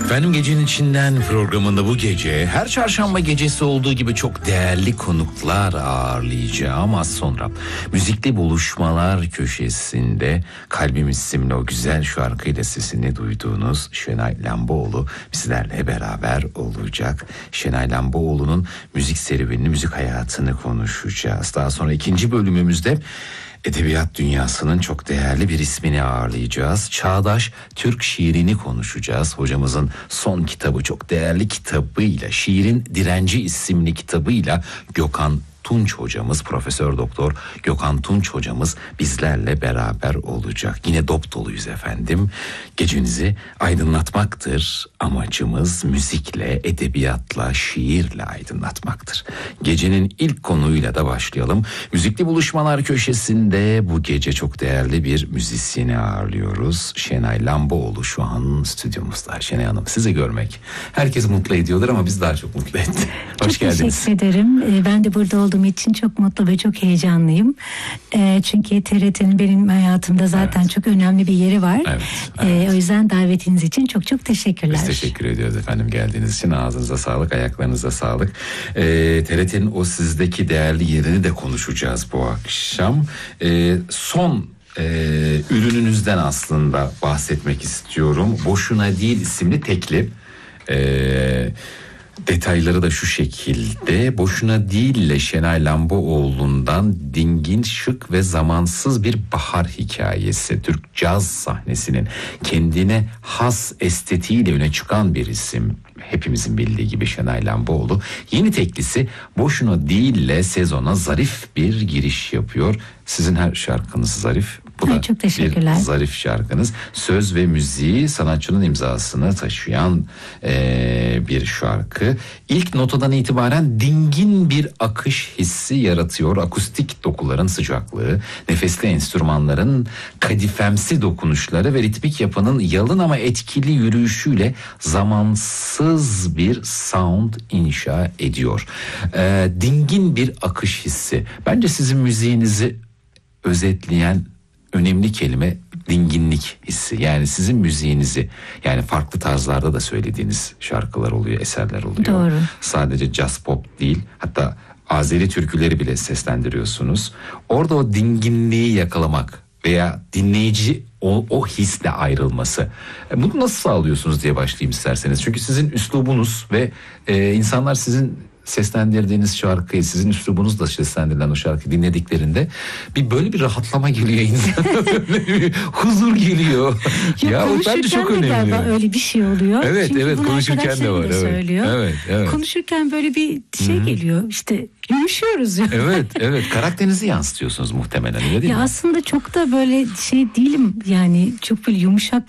Efendim, Gecenin İçinden programında bu gece her çarşamba gecesi olduğu gibi çok değerli konuklar ağırlayacağım az sonra. Müzikli Buluşmalar köşesinde Kalbim isimli o güzel şarkıyla sesini duyduğunuz Şenay Lamboğlu bizlerle beraber olacak. Şenay Lamboğlu'nun müzik serüvenini, müzik hayatını konuşacağız. Daha sonra ikinci bölümümüzde edebiyat dünyasının çok değerli bir ismini ağırlayacağız. Çağdaş Türk şiirini konuşacağız. Hocamızın son kitabı, çok değerli kitabıyla, Şiirin Direnci isimli kitabıyla Gökhan Tunç hocamız, Profesör Doktor Gökhan Tunç hocamız bizlerle beraber olacak. Yine dop doluyuz efendim. Gecenizi aydınlatmaktır amacımız. Müzikle, edebiyatla, şiirle aydınlatmaktır. Gecenin ilk konuyla da başlayalım. Müzikli Buluşmalar köşesinde bu gece çok değerli bir müzisyeni ağırlıyoruz. Şenay Lamboğlu şu an stüdyomuzda. Şenay Hanım, sizi görmek herkesi mutlu ediyordur ama biz daha çok mutlu etti. Hoş geldiniz. Çok teşekkür ederim. Ben de burada olduğum için çok mutlu ve çok heyecanlıyım. Çünkü TRT'nin benim hayatımda zaten çok önemli bir yeri var. Evet. O yüzden davetiniz için çok çok teşekkürler. Biz teşekkür ediyoruz efendim geldiğiniz için. Ağzınıza sağlık, ayaklarınıza sağlık. TRT'nin o sizdeki değerli yerini de konuşacağız bu akşam. Son ürününüzden aslında bahsetmek istiyorum. Boşuna Değil isimli tekli. Detayları da şu şekilde: Boşuna Değil'le Şenay Lamboğlu'ndan dingin, şık ve zamansız bir bahar hikayesi. Türk caz sahnesinin kendine has estetiğiyle öne çıkan bir isim. Hepimizin bildiği gibi Şenay Lamboğlu yeni teklisi Boşuna Değil'le sezona zarif bir giriş yapıyor. Sizin her şarkınız zarif. Bu da çok teşekkürler. Bir zarif şarkınız. Söz ve müziği sanatçının imzasını taşıyan bir şarkı. İlk notadan itibaren dingin bir akış hissi yaratıyor. Akustik dokuların sıcaklığı, nefesli enstrümanların kadifemsi dokunuşları ve ritmik yapının yalın ama etkili yürüyüşüyle zamansız bir sound inşa ediyor. Dingin bir akış hissi. Bence sizin müziğinizi özetleyen önemli kelime dinginlik hissi. Yani sizin müziğinizi, yani farklı tarzlarda da söylediğiniz şarkılar oluyor, eserler oluyor. Doğru. Sadece jazz pop değil, hatta Azeri türküleri bile seslendiriyorsunuz. Orada o dinginliği yakalamak veya dinleyici o hisle ayrılması. Bunu nasıl sağlıyorsunuz diye başlayayım isterseniz. Çünkü sizin üslubunuz ve insanlar sizin seslendirdiğiniz şarkıyı, sizin üslubunuzla seslendirilen o şarkıyı dinlediklerinde böyle bir rahatlama geliyor insana. Huzur geliyor. Ya bence çok önemli. Galiba öyle bir şey oluyor. Evet. Çünkü Evet, konuşurken de var. Evet. Konuşurken böyle bir şey geliyor. İşte yumuşuyoruz ya. Evet. Karakterinizi yansıtıyorsunuz muhtemelen, öyle değil mi? Ya aslında çok da böyle şey değilim. Yani çok böyle yumuşak